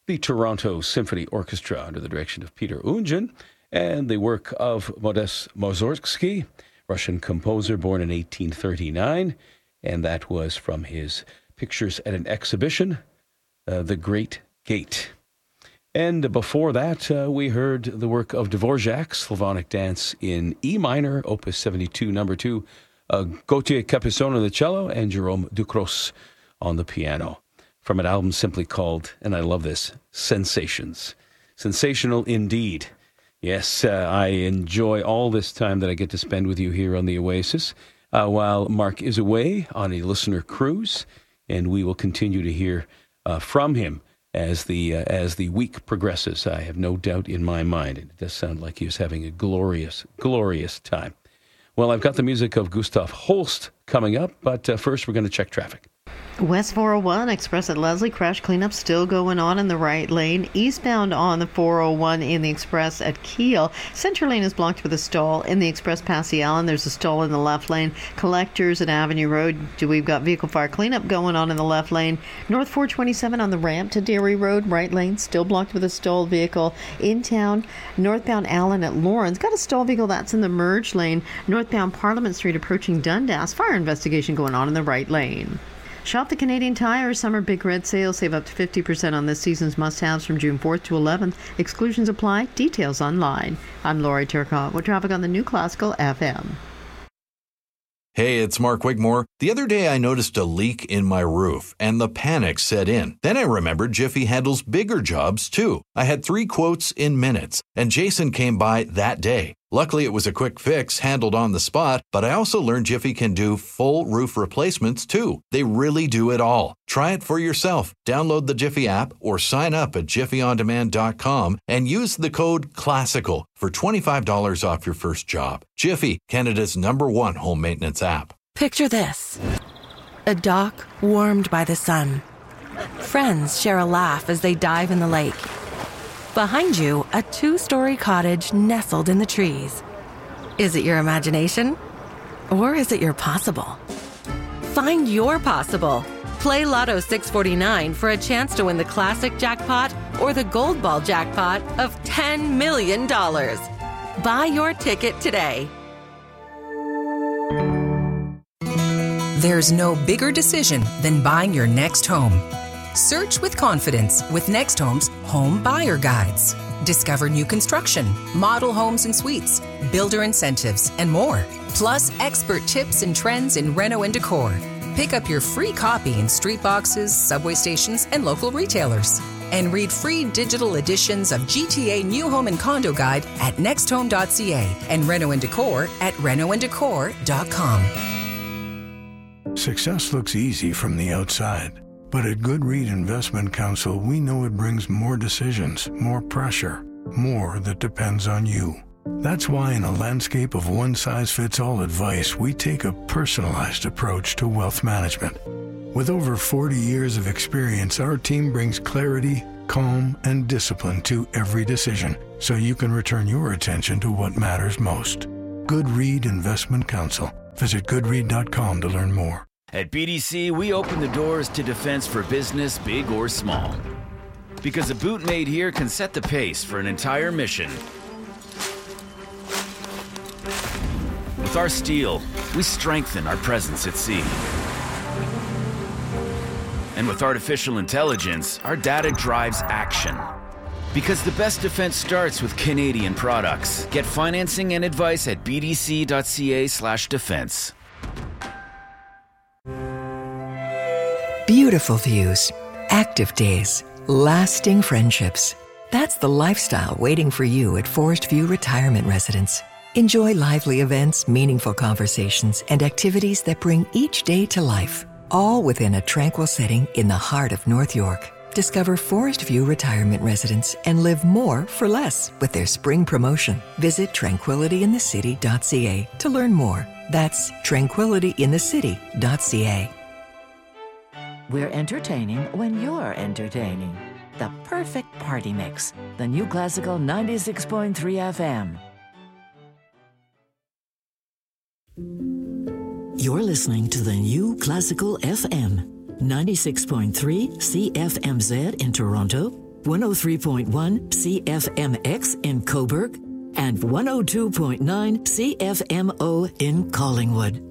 the Toronto Symphony Orchestra under the direction of Peter Unjin, and the work of Modest Mussorgsky, Russian composer born in 1839, and that was from his Pictures at an Exhibition, The Great Gate. And before that, we heard the work of Dvorak, Slavonic Dance in E minor, Opus 72, number 2, Gautier Capuçon on the cello, and Jerome Ducros on the piano, from an album simply called, and I love this, Sensations. Sensational indeed. Yes, I enjoy all this time that I get to spend with you here on the Oasis, while Mark is away on a listener cruise, and we will continue to hear from him as the week progresses. I have no doubt in my mind. It does sound like he was having a glorious, glorious time. Well, I've got the music of Gustav Holst coming up, but first we're going to check traffic. West 401, Express at Leslie, crash cleanup still going on in the right lane. Eastbound on the 401 in the Express at Kiel. Center lane is blocked with a stall. In the Express past the Allen, there's a stall in the left lane. Collectors at Avenue Road, we've got vehicle fire cleanup going on in the left lane. North 427 on the ramp to Dairy Road, right lane, still blocked with a stalled vehicle. In town, northbound Allen at Lawrence, got a stalled vehicle that's in the merge lane. Northbound Parliament Street approaching Dundas, fire investigation going on in the right lane. Shop the Canadian Tire Summer Big Red Sale. Save up to 50% on this season's must-haves from June 4th to 11th. Exclusions apply. Details online. I'm Laurie Turcotte with traffic on the New Classical FM. Hey, it's Mark Wigmore. The other day I noticed a leak in my roof, and the panic set in. Then I remembered Jiffy handles bigger jobs, too. I had 3 quotes in minutes, and Jason came by that day. Luckily, it was a quick fix handled on the spot, but I also learned Jiffy can do full roof replacements, too. They really do it all. Try it for yourself. Download the Jiffy app or sign up at jiffyondemand.com and use the code CLASSICAL for $25 off your first job. Jiffy, Canada's #1 home maintenance app. Picture this. A dock warmed by the sun. Friends share a laugh as they dive in the lake. Behind you, a 2-story cottage nestled in the trees. Is it your imagination? Or is it your possible? Find your possible. Play Lotto 649 for a chance to win the classic jackpot or the gold ball jackpot of $10 million. Buy your ticket today. There's no bigger decision than buying your next home. Search with confidence with Next Home's Home Buyer Guides. Discover new construction, model homes and suites, builder incentives, and more. Plus, expert tips and trends in reno and decor. Pick up your free copy in street boxes, subway stations, and local retailers. And read free digital editions of GTA New Home and Condo Guide at nexthome.ca and Reno and Decor at renoanddecor.com. Success looks easy from the outside. But at Goodread Investment Counsel, we know it brings more decisions, more pressure, more that depends on you. That's why in a landscape of one-size-fits-all advice, we take a personalized approach to wealth management. With over 40 years of experience, our team brings clarity, calm, and discipline to every decision, so you can return your attention to what matters most. Goodread Investment Counsel. Visit goodread.com to learn more. At BDC, we open the doors to defense for business, big or small. Because a boot made here can set the pace for an entire mission. With our steel, we strengthen our presence at sea. And with artificial intelligence, our data drives action. Because the best defense starts with Canadian products. Get financing and advice at bdc.ca/defense. Beautiful views, active days, lasting friendships. That's the lifestyle waiting for you at Forest View Retirement Residence. Enjoy lively events, meaningful conversations, and activities that bring each day to life, all within a tranquil setting in the heart of North York. Discover Forest View Retirement Residence and live more for less with their spring promotion. Visit tranquilityinthecity.ca to learn more. That's tranquilityinthecity.ca. We're entertaining when you're entertaining. The perfect party mix. The New Classical 96.3 FM. You're listening to the New Classical FM. 96.3 CFMZ in Toronto, 103.1 CFMX in Coburg and 102.9 CFMO in Collingwood.